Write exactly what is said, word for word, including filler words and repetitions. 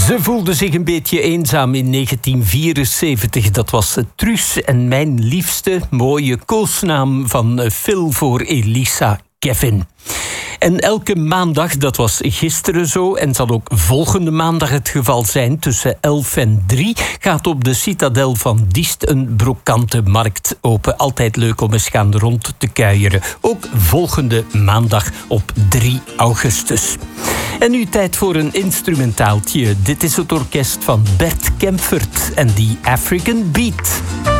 Ze voelde zich een beetje eenzaam in negentien vierenzeventig. Dat was Truus en mijn liefste, mooie koosnaam van Phil voor Elisa Kevin. En elke maandag, dat was gisteren zo en zal ook volgende maandag het geval zijn, tussen elf en drie, gaat op de Citadel van Diest een brokante markt open. Altijd leuk om eens gaan rond te kuieren. Ook volgende maandag op drie augustus. En nu tijd voor een instrumentaaltje. Dit is het orkest van Bert Kempfert en die African Beat.